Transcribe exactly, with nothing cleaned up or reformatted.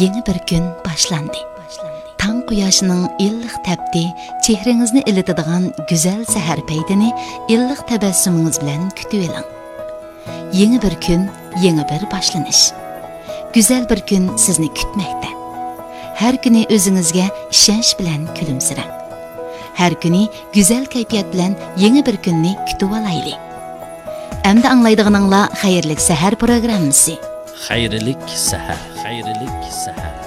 Yeni bir gün başlandı. Tang quyoshning illiq tapdi, chehringizni ilitadigan go'zal sahar paytini illiq tabassumingiz bilan kutib oling. Yeni bir kun, yeni bir boshlanish. Güzel bir kun sizni kutmoqda. Har kuni o'zingizga ishonch bilan kulimsirang. Har kuni güzel kayfiyat bilan yeni bir kunni kutib olaylik. Endi anglaydiganinglar xayrlik sahar programmasi. Xayrlik sahar, xayrlik sahar.